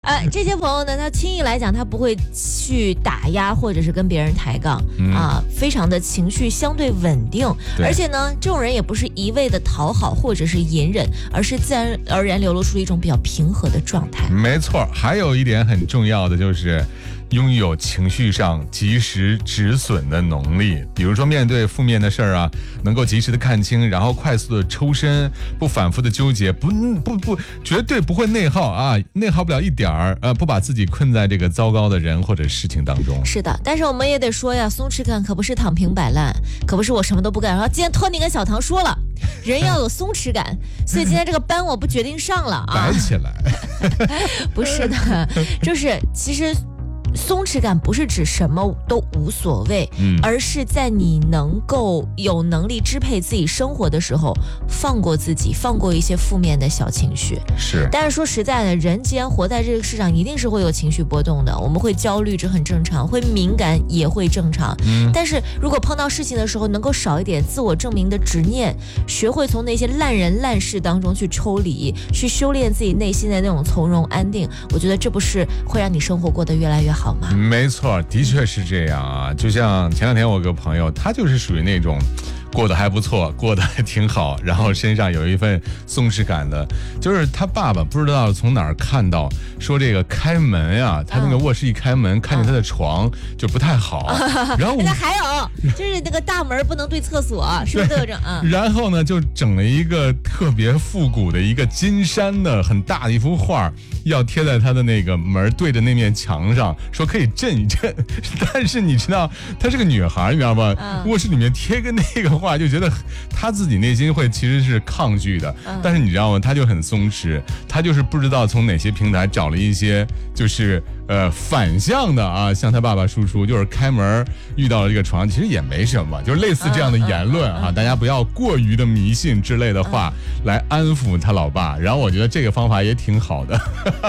这些朋友呢，他轻易来讲，他不会去打压或者是跟别人抬杠非常的情绪相对稳定，而且呢，这种人也不是一味的讨好或者是隐忍，而是自然而然流露出一种比较平和的状态。 没错，还有一点很重要的就是拥有情绪上及时止损的能力，比如说面对负面的事儿啊，能够及时的看清，然后快速的抽身，不反复的纠结，不，绝对不会内耗啊，内耗不了一点儿，不把自己困在这个糟糕的人或者事情当中。 是的，但是我们也得说呀，松弛感可不是躺平摆烂，可不是我什么都不干。然后今天托尼跟小唐说了，人要有松弛感，所以今天这个班我不决定上了啊， 摆起来。 不是的，就是其实。松弛感不是指什么都无所谓，而是在你能够有能力支配自己生活的时候，放过自己，放过一些负面的小情绪。 是， 但是说实在的，人既然活在这个世上，一定是会有情绪波动的。我们会焦虑，这很正常；会敏感也会正常。但是如果碰到事情的时候，能够少一点自我证明的执念，学会从那些烂人烂事当中去抽离，去修炼自己内心的那种从容安定，我觉得这不是会让你生活过得越来越好吗？ 没错，的确是这样啊。就像前两天我有个朋友，他就是属于那种过得还不错，过得还挺好，然后身上有一份松弛感的。就是他爸爸不知道从哪儿看到，说这个开门呀，他那个卧室一开门，看见他的床就不太好。然后那还有就是那个大门不能对厕所，是不是都有这种？ 然后呢，就整了一个特别复古的一个金山的很大的一幅画，要贴在他的那个门对着那面墙上，说可以震一震。但是你知道，她是个女孩，你知道吗？卧室里面贴个那个画，就觉得她自己内心会其实是抗拒的。但是你知道吗？她就很松弛，她就是不知道从哪些平台找了一些就是反向的啊，像他爸爸输出，就是开门遇到了这个床，其实也没什么，就是类似这样的言论啊，大家不要过于的迷信之类的话来安抚他老爸。然后我觉得这个方法也挺好的。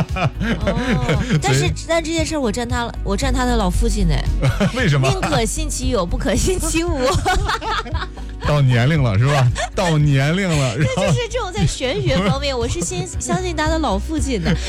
但这件事我站他的老父亲呢。 为什么？ 宁可信其有，不可信其无。 到年龄了是吧？到年龄了， 就是这种在玄学方面，我是相信他的老父亲的。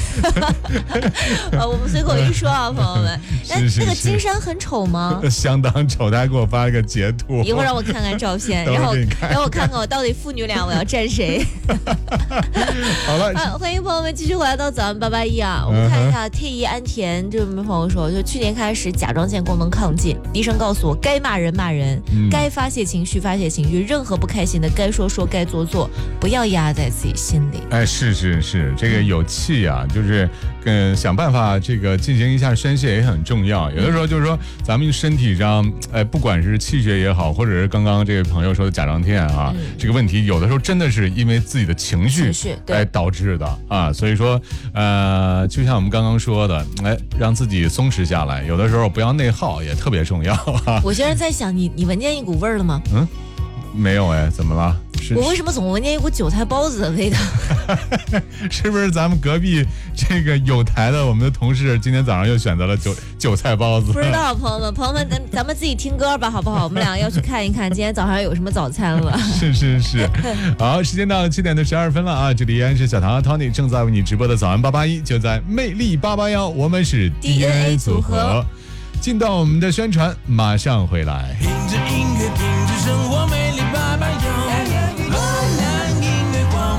我们随口一说啊，朋友们。那个金山很丑吗？ 相当丑，他还给我发了个截图。 一会儿让我看看照片，然后我看看我到底父女俩我要站谁。 好了， 欢迎朋友们继续回来到早安881啊！我们看一下天怡安田这位朋友说，就去年开始甲状腺功能亢进，医生告诉我该骂人骂人，该发泄情绪发泄情绪，任何不开心的该说说，该做做，不要压在自己心里。 是，这个有气啊，就是想办法这个进行一下宣泄也很重要。有的时候就是说咱们身体上不管是气血也好，或者是刚刚这位朋友说的甲状腺啊，这个问题有的时候真的是因为自己的情绪来导致的啊。所以说就像我们刚刚说的，让自己松弛下来，有的时候不要内耗也特别重要啊。 我现在在想，你闻见一股味儿了吗？ 没有怎么了？ 我为什么总闻见一股韭菜包子的味道？ 是不是咱们隔壁这个有台的我们的同事今天早上又选择了韭菜包子？ 不知道，朋友们，咱们自己听歌吧，好不好？我们俩要去看一看今天早上有什么早餐了。 是。好，时间到了7点的12分了啊！这里依然是小唐和 Tony 正在为你直播的早安881，就在魅力881，我们是 DNA 组合。进到我们的宣传，马上回来。 听着音乐，听着生活，魅力881，河南音乐广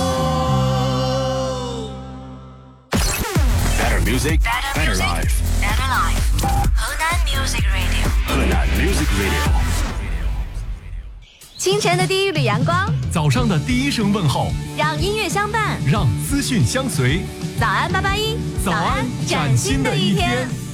播。Better music, better life. Better life. 河南 Music Radio. 河南 Music Radio. 清晨的第一缕阳光， 早上的第一声问候， 让音乐相伴， 让资讯相随。 早安881， 早安，崭新的一天。